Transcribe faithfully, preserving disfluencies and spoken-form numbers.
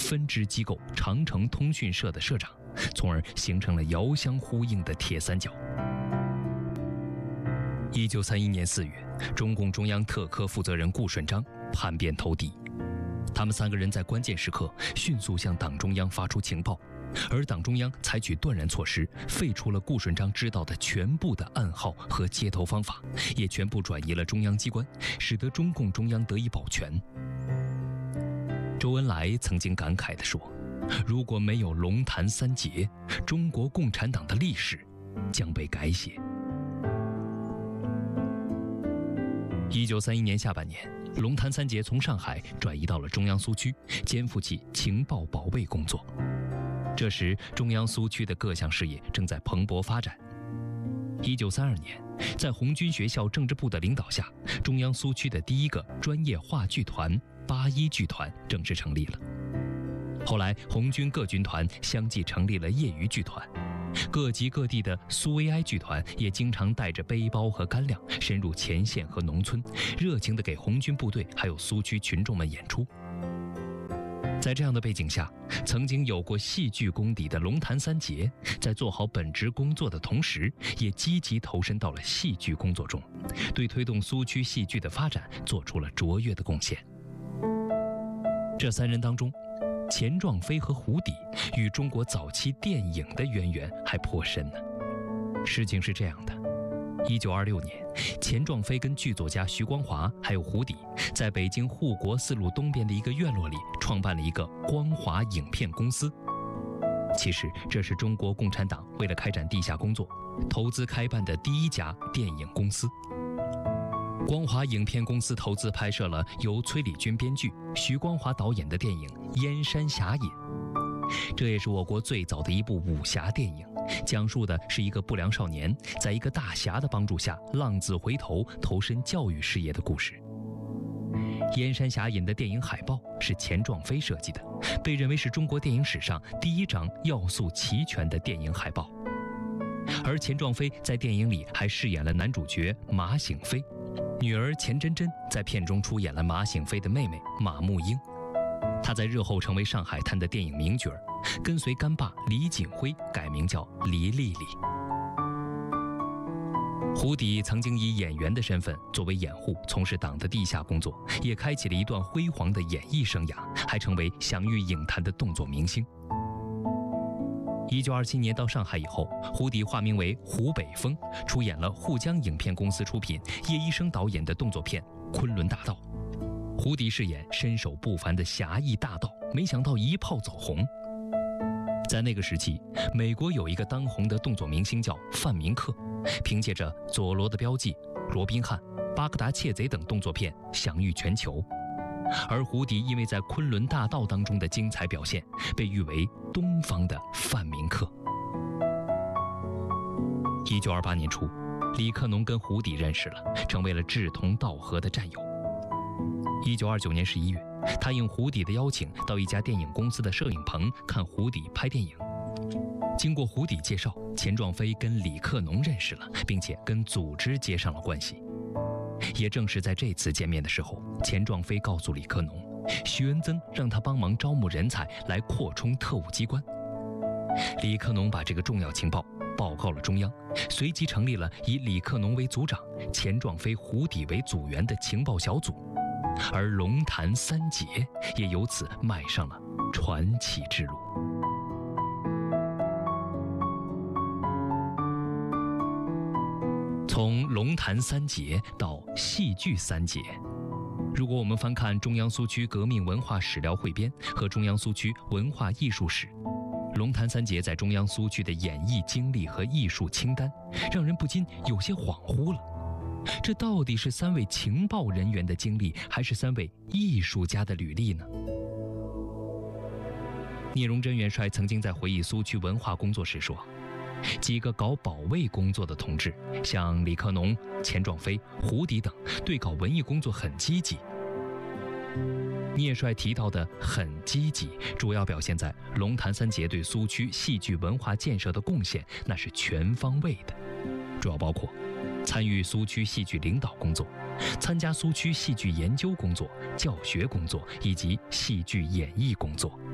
分支机构长城通讯社的社长，从而形成了遥相呼应的铁三角。一九三一年四月，中共中央特科负责人顾顺章叛变投敌，他们三个人在关键时刻迅速向党中央发出情报，而党中央采取断然措施，废除了顾顺章知道的全部的暗号和接头方法，也全部转移了中央机关，使得中共中央得以保全。周恩来曾经感慨地说，如果没有龙潭三杰，中国共产党的历史将被改写。一九三一年下半年，龙潭三杰从上海转移到了中央苏区，肩负起情报保卫工作。这时，中央苏区的各项事业正在蓬勃发展。一九三二年，在红军学校政治部的领导下，中央苏区的第一个专业话剧团八一剧团正式成立了。后来，红军各军团相继成立了业余剧团，各级各地的苏维埃剧团也经常带着背包和干粮深入前线和农村，热情地给红军部队还有苏区群众们演出。在这样的背景下，曾经有过戏剧功底的龙潭三杰，在做好本职工作的同时，也积极投身到了戏剧工作中，对推动苏区戏剧的发展做出了卓越的贡献。这三人当中，钱壮飞和胡底与中国早期电影的渊源还颇深呢。事情是这样的，一九二六年，钱壮飞跟剧作家徐光华还有胡底，在北京护国寺路东边的一个院落里创办了一个光华影片公司。其实这是中国共产党为了开展地下工作，投资开办的第一家电影公司。光华影片公司投资拍摄了由崔礼军编剧、徐光华导演的电影《燕山侠隐》，这也是我国最早的一部武侠电影，讲述的是一个不良少年在一个大侠的帮助下浪子回头，投身教育事业的故事。《燕山侠隐》的电影海报是钱壮飞设计的，被认为是中国电影史上第一张要素齐全的电影海报。而钱壮飞在电影里还饰演了男主角马醒飞，女儿钱真真在片中出演了马醒飞的妹妹马木英。她在日后成为上海滩的电影名角，跟随干爸李锦辉改名叫黎丽丽。胡底曾经以演员的身份作为掩护从事党的地下工作，也开启了一段辉煌的演艺生涯，还成为享誉影坛的动作明星。一九二七年到上海以后，胡底化名为胡北风，出演了沪江影片公司出品、叶一生导演的动作片《昆仑大盗》。胡底饰演身手不凡的侠义大盗，没想到一炮走红。在那个时期，美国有一个当红的动作明星叫范明克，凭借着《佐罗的标记》、《罗宾汉》、《巴格达窃贼》等动作片享誉全球。而胡底因为在《昆仑大盗》当中的精彩表现，被誉为东方的范明克。一九二八年初，李克农跟胡底认识了，成为了志同道合的战友。一九二九年十一月，他应胡底的邀请到一家电影公司的摄影棚看胡底拍电影。经过胡底介绍，钱壮飞跟李克农认识了，并且跟组织接上了关系。也正是在这次见面的时候，钱壮飞告诉李克农，徐恩曾让他帮忙招募人才来扩充特务机关。李克农把这个重要情报报告了中央，随即成立了以李克农为组长、钱壮飞、胡底为组员的情报小组，而龙潭三杰也由此迈上了传奇之路。从龙潭三杰到戏剧三杰，如果我们翻看中央苏区革命文化史料汇编和中央苏区文化艺术史，龙潭三杰在中央苏区的演艺经历和艺术清单，让人不禁有些恍惚了。这到底是三位情报人员的经历，还是三位艺术家的履历呢？聂荣臻元帅曾经在回忆苏区文化工作时说，几个搞保卫工作的同志，像李克农、钱壮飞、胡底等，对搞文艺工作很积极。聂帅提到的很积极，主要表现在龙潭三杰对苏区戏剧文化建设的贡献，那是全方位的，主要包括参与苏区戏剧领导工作，参加苏区戏剧研究工作、教学工作以及戏剧演绎工作。